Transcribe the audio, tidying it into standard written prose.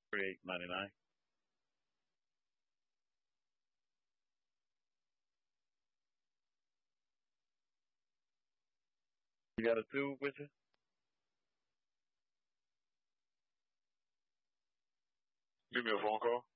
$38.99. You got a tube with you? Give me a phone call.